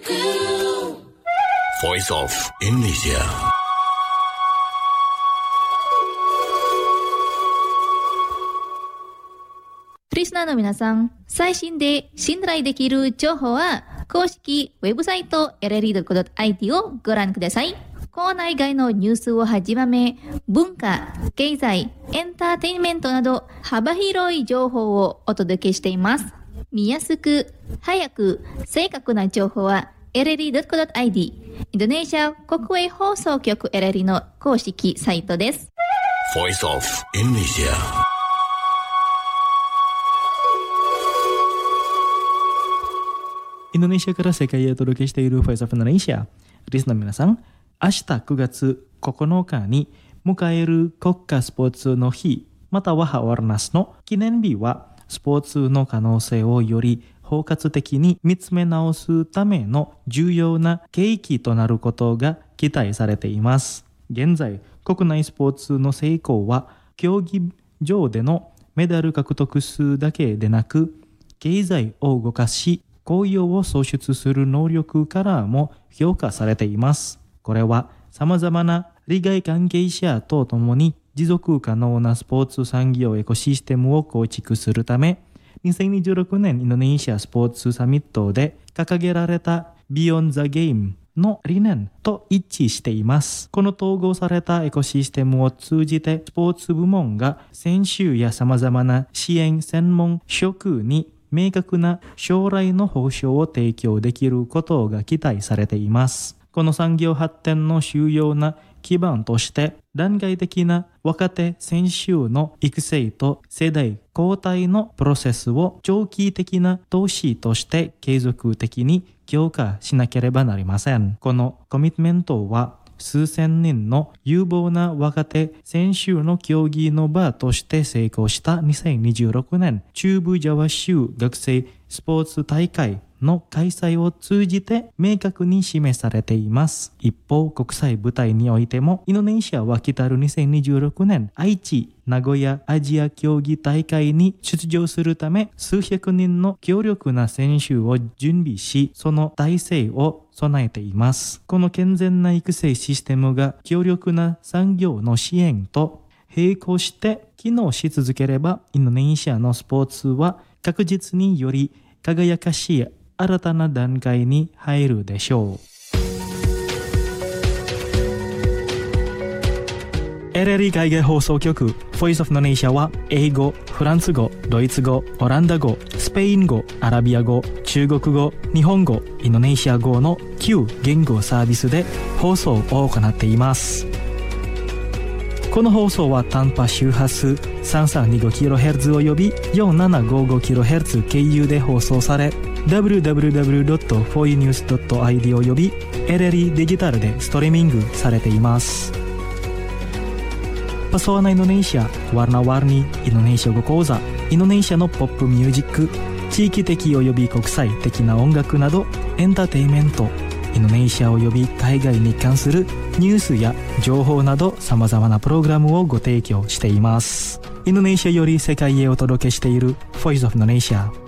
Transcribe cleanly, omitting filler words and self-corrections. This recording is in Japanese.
Voice of Indonesia。 リスナーの皆さん、最新で信頼できる情報は公式ウェブサイト LRI.IT をご覧ください。校内外のニュースをはじめ、文化、経済、エンターテインメントなど幅広い情報をお届けしています。見やすく、早く、正確な情報は LRI.IT インドネシア国営放送局 LRI の公式サイトです。 Voice of Indonesia。 インドネシアから世界へお届けしている Voice of Indonesia。リスナーの皆さん、明日9月9日に迎える国家スポーツの日、またはハワルナスの記念日は、スポーツの可能性をより包括的に見つめ直すための重要な契機となることが期待されています。現在、国内スポーツの成功は、競技場でのメダル獲得数だけでなく、経済を動かし、雇用を創出する能力からも評価されています。これは様々な利害関係者とともに持続可能なスポーツ産業エコシステムを構築するため、2026年インドネシアスポーツサミットで掲げられた Beyond the Game の理念と一致しています。この統合されたエコシステムを通じてスポーツ部門が選手や様々な支援専門職に明確な将来の保障を提供できることが期待されています。この産業発展の主要な基盤として、段階的な若手選手の育成と世代交代のプロセスを長期的な投資として継続的に強化しなければなりません。このコミットメントは、数千人の有望な若手選手の競技の場として成功した2026年中部ジャワ州学生スポーツ大会の開催を通じて明確に示されています。一方、国際舞台においても、インドネシアは来たる2026年愛知名古屋アジア競技大会に出場するため、数百人の強力な選手を準備し、その体制を備えています。この健全な育成システムが強力な産業の支援と並行して機能し続ければ、インドネシアのスポーツは確実により輝かしい新たな段階に入るでしょう。LRI 海外放送局 Voice of Indonesia は英語、フランス語、ドイツ語、オランダ語、スペイン語、アラビア語、中国語、日本語、インドネシア語の9言語サービスで放送を行っています。この放送は短波周波数 3325kHz および 4755kHz 経由で放送され、www.foinews.id および LRI デジタルでストリーミングされています。Pesona Indonesia Warna-warni Indonesia語講座、インドネシアのポップミュージック、地域的および国際的な音楽などエンターテインメント、インドネシアおよび海外に関するニュースや情報など様々なプログラムをご提供しています。インドネシアより世界へお届けしている Voice of Indonesia。